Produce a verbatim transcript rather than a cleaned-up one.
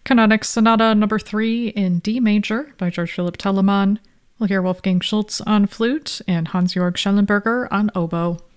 Canonic Sonata Number three in D major by George Philipp Telemann. We'll hear Wolfgang Schultz on flute and Hans-Georg Schellenberger on oboe.